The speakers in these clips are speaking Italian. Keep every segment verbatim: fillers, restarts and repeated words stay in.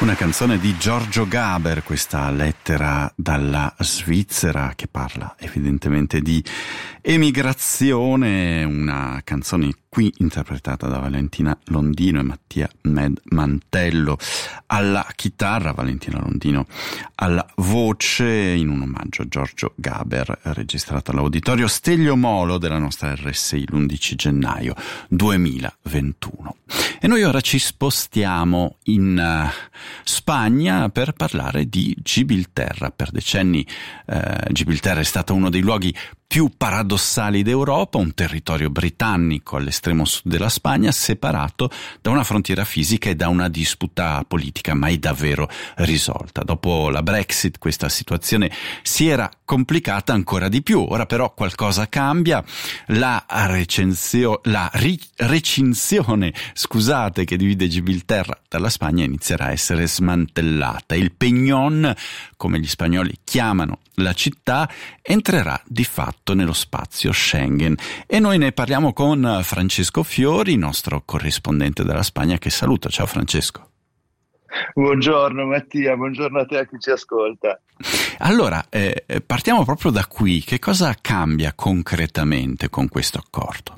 Una canzone di Giorgio Gaber, questa lettera dalla Svizzera che parla evidentemente di emigrazione, una canzone qui interpretata da Valentina Londino e Mattia Med Mantello alla chitarra, Valentina Londino alla voce, in un omaggio a Giorgio Gaber, registrata all'Auditorio Stelio Molo della nostra R S I l'undici gennaio duemilaventuno. E noi ora ci spostiamo in uh, Spagna per parlare di Gibilterra. Per decenni uh, Gibilterra è stata uno dei luoghi più paradossali d'Europa, un territorio britannico all'estremo sud della Spagna, separato da una frontiera fisica e da una disputa politica mai davvero risolta. Dopo la Brexit questa situazione si era complicata ancora di più. Ora però qualcosa cambia. La recensio, la ri, recinzione, scusate, che divide Gibilterra dalla Spagna inizierà a essere smantellata. Il Peñón, come gli spagnoli chiamano la città, entrerà di fatto nello spazio Schengen, e noi ne parliamo con Francesco Fiori, nostro corrispondente della Spagna, che saluto. Ciao Francesco. Buongiorno Mattia, buongiorno a te, a chi ci ascolta. Allora, eh, partiamo proprio da qui. Che cosa cambia concretamente con questo accordo?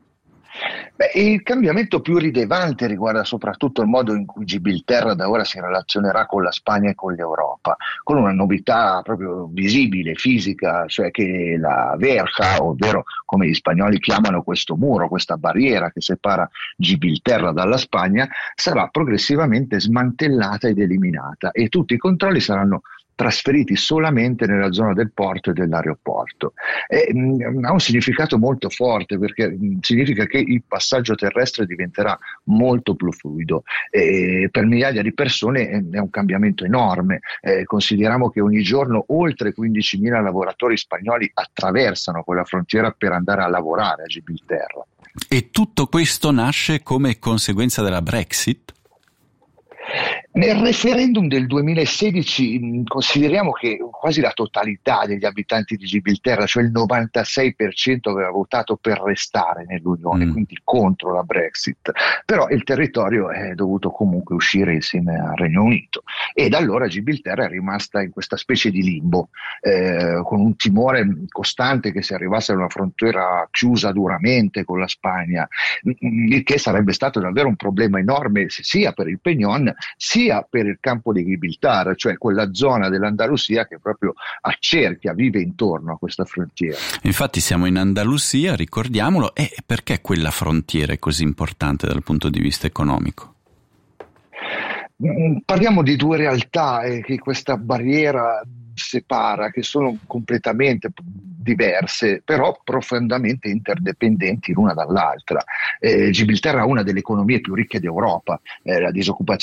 Beh, il cambiamento più rilevante riguarda soprattutto il modo in cui Gibilterra da ora si relazionerà con la Spagna e con l'Europa, con una novità proprio visibile, fisica, cioè che la verja, ovvero come gli spagnoli chiamano questo muro, questa barriera che separa Gibilterra dalla Spagna, sarà progressivamente smantellata ed eliminata, e tutti i controlli saranno trasferiti solamente nella zona del porto e dell'aeroporto. E, mh, ha un significato molto forte, perché mh, significa che il passaggio terrestre diventerà molto più fluido, e per migliaia di persone è, è un cambiamento enorme. Eh, consideriamo che ogni giorno oltre quindicimila lavoratori spagnoli attraversano quella frontiera per andare a lavorare a Gibilterra. E tutto questo nasce come conseguenza della Brexit? Nel referendum del duemilasedici mh, consideriamo che quasi la totalità degli abitanti di Gibilterra, cioè il novantasei per cento, aveva votato per restare nell'Unione, mm. quindi contro la Brexit. Però il territorio è dovuto comunque uscire insieme al Regno Unito, e da allora Gibilterra è rimasta in questa specie di limbo, eh, con un timore costante che si arrivasse a una frontiera chiusa duramente con la Spagna, il che sarebbe stato davvero un problema enorme sia per il Peñón sia per il campo di Gibilterra, cioè quella zona dell'Andalusia che proprio accerchia, vive intorno a questa frontiera. Infatti siamo in Andalusia, ricordiamolo, e perché quella frontiera è così importante dal punto di vista economico? Parliamo di due realtà eh, che questa barriera separa, che sono completamente diverse, però profondamente interdipendenti l'una dall'altra. Eh, Gibilterra ha una delle economie più ricche d'Europa, eh, la disoccupazione